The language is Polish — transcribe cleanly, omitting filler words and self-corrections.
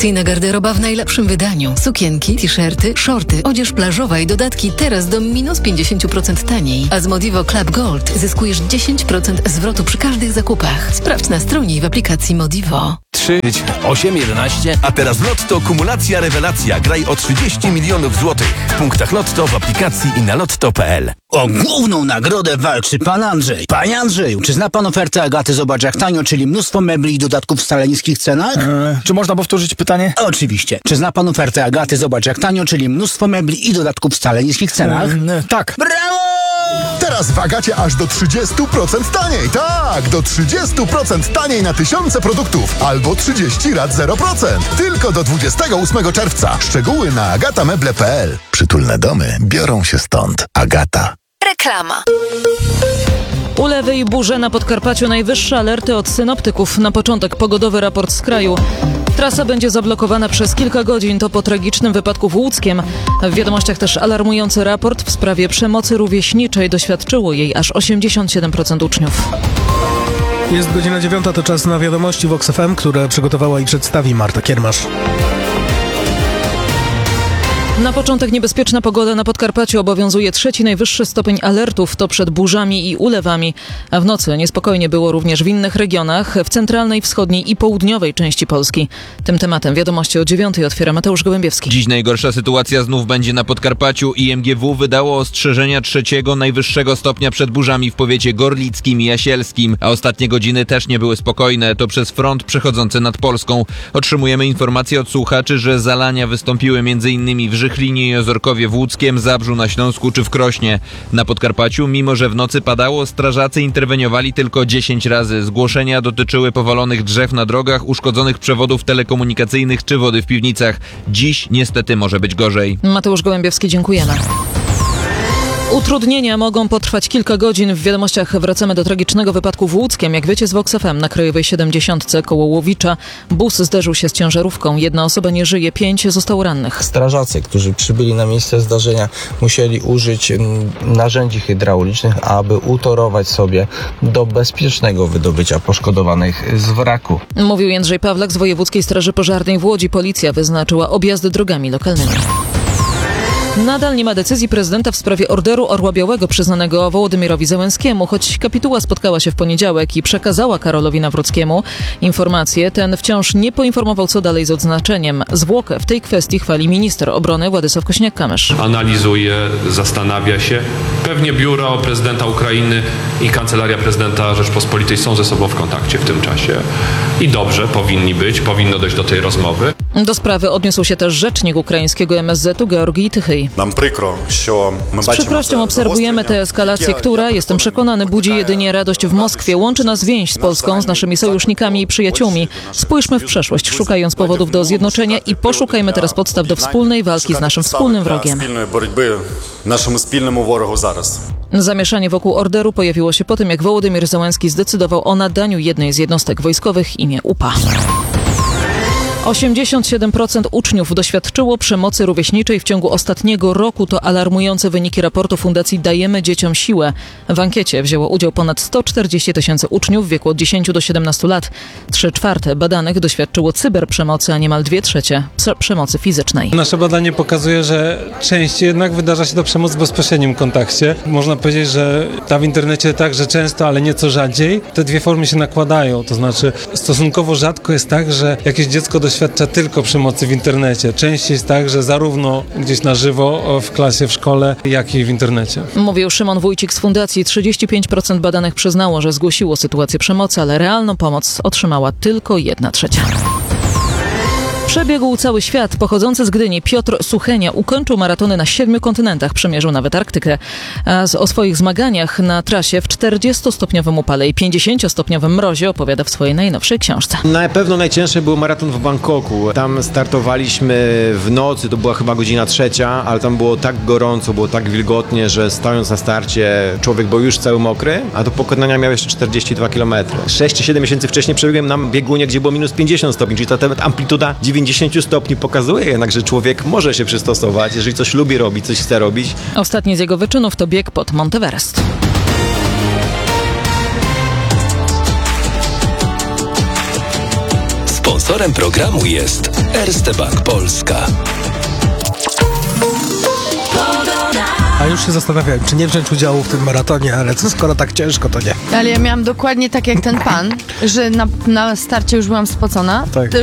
Atrakcyjna garderoba w najlepszym wydaniu. Sukienki, t-shirty, shorty, odzież plażowa i dodatki teraz do minus 50% taniej. A z Modivo Club Gold zyskujesz 10% zwrotu przy każdych zakupach. Sprawdź na stronie i w aplikacji Modivo. 3, 8, 11. A teraz Lotto kumulacja rewelacja. Graj o 30 milionów złotych. W punktach Lotto, w aplikacji i na lotto.pl. O główną nagrodę walczy pan Andrzej. Panie Andrzeju, czy zna pan ofertę Agaty Zobacz jak tanio, czyli mnóstwo mebli i dodatków w wcale niskich cenach? Czy można powtórzyć pytanie? Oczywiście. Czy zna pan ofertę Agaty Zobacz jak tanio, czyli mnóstwo mebli i dodatków w wcale niskich cenach? Tak. Brawo! Teraz w Agacie aż do 30% taniej. Tak, do 30% taniej na tysiące produktów. Albo 30 rat 0%. Tylko do 28 czerwca. Szczegóły na agatameble.pl. Przytulne domy biorą się stąd. Agata. Reklama. Ulewy i burze na Podkarpaciu. Najwyższe alerty od synoptyków. Na początek pogodowy raport z kraju. Trasa będzie zablokowana przez kilka godzin. To po tragicznym wypadku w Łódzkiem. W wiadomościach też alarmujący raport w sprawie przemocy rówieśniczej. Doświadczyło jej aż 87% uczniów. Jest godzina 9, to czas na wiadomości Vox FM, które przygotowała i przedstawi Marta Kiermasz. Na początek niebezpieczna pogoda na Podkarpaciu. Obowiązuje 3. najwyższy stopień alertów, to przed burzami i ulewami. A w nocy niespokojnie było również w innych regionach, w centralnej, wschodniej i południowej części Polski. Tym tematem wiadomości o 9 otwiera Mateusz Gołębiewski. Dziś najgorsza sytuacja znów będzie na Podkarpaciu. IMGW wydało ostrzeżenia 3. najwyższego stopnia przed burzami w powiecie gorlickim i jasielskim. A ostatnie godziny też nie były spokojne. To przez front przechodzący nad Polską. Otrzymujemy informacje od słuchaczy, że zalania wystąpiły m.in. w Żychlinie i Ozorkowie w Łódzkiem, Zabrzu na Śląsku czy w Krośnie. Na Podkarpaciu, mimo że w nocy padało, strażacy interweniowali tylko 10 razy. Zgłoszenia dotyczyły powalonych drzew na drogach, uszkodzonych przewodów telekomunikacyjnych czy wody w piwnicach. Dziś niestety może być gorzej. Mateusz Gołębiewski, dziękujemy. Utrudnienia mogą potrwać kilka godzin. W wiadomościach wracamy do tragicznego wypadku w Łódzkiem. Jak wiecie, z Vox FM na Krajowej 70 koło Łowicza bus zderzył się z ciężarówką. 1 osoba nie żyje, 5 zostało rannych. Strażacy, którzy przybyli na miejsce zdarzenia, musieli użyć narzędzi hydraulicznych, aby utorować sobie do bezpiecznego wydobycia poszkodowanych z wraku. Mówił Jędrzej Pawlak z Wojewódzkiej Straży Pożarnej w Łodzi. Policja wyznaczyła objazdy drogami lokalnymi. Nadal nie ma decyzji prezydenta w sprawie orderu Orła Białego przyznanego Wołodymyrowi Zełenskiemu, choć kapituła spotkała się w poniedziałek i przekazała Karolowi Nawrockiemu informację. Ten wciąż nie poinformował, co dalej z odznaczeniem. Zwłokę w tej kwestii chwali minister obrony Władysław Kosiniak-Kamysz. Analizuje, zastanawia się. Pewnie biuro prezydenta Ukrainy i Kancelaria Prezydenta Rzeczpospolitej są ze sobą w kontakcie w tym czasie. I dobrze, powinno dojść do tej rozmowy. Do sprawy odniósł się też rzecznik ukraińskiego MSZ-u Georgij Tychyj. Z przykrością obserwujemy tę eskalację, która, jestem przekonany, budzi jedynie radość w Moskwie. Łączy nas więź z Polską, z naszymi sojusznikami i przyjaciółmi. Spójrzmy w przeszłość, szukając powodów do zjednoczenia i poszukajmy teraz podstaw do wspólnej walki z naszym wspólnym wrogiem. Zamieszanie wokół orderu pojawiło się po tym, jak Wołodymyr Zełenski zdecydował o nadaniu jednej z jednostek wojskowych imię UPA. 87% uczniów doświadczyło przemocy rówieśniczej w ciągu ostatniego roku. To alarmujące wyniki raportu Fundacji Dajemy Dzieciom Siłę. W ankiecie wzięło udział ponad 140 000 uczniów w wieku od 10 do 17 lat. 3/4 badanych doświadczyło cyberprzemocy, a niemal 2/3 przemocy fizycznej. Nasze badanie pokazuje, że częściej jednak wydarza się to przemoc w bezpośrednim kontakcie. Można powiedzieć, że ta w internecie także często, ale nieco rzadziej. Te dwie formy się nakładają, to znaczy stosunkowo rzadko jest tak, że jakieś dziecko doświadcza tylko przemocy w internecie. Częściej jest tak, że zarówno gdzieś na żywo w klasie, w szkole, jak i w internecie. Mówił Szymon Wójcik z Fundacji. 35% badanych przyznało, że zgłosiło sytuację przemocy, ale realną pomoc otrzymała tylko 1/3. Przebiegł cały świat. Pochodzący z Gdyni Piotr Suchenia ukończył maratony na 7 kontynentach. Przemierzył nawet Arktykę. A o swoich zmaganiach na trasie w 40-stopniowym upale i 50-stopniowym mrozie opowiada w swojej najnowszej książce. Na pewno najcięższy był maraton w Bangkoku. Tam startowaliśmy w nocy, to była chyba godzina 3, ale tam było tak gorąco, było tak wilgotnie, że stojąc na starcie człowiek był już cały mokry, a do pokonania miał jeszcze 42 km. 6 czy 7 miesięcy wcześniej przebiegłem na biegunie, gdzie było minus 50 stopni, czyli ta amplituda 90 stopni pokazuje jednak, że człowiek może się przystosować, jeżeli coś lubi robić, coś chce robić. Ostatni z jego wyczynów to bieg pod Monteverest. Sponsorem programu jest Erste Bank Polska. A już się zastanawiałem, czy nie wziąć udziału w tym maratonie, ale co skoro tak ciężko, to nie. Ale ja miałam dokładnie tak jak ten pan, że na starcie już byłam spocona. Tak.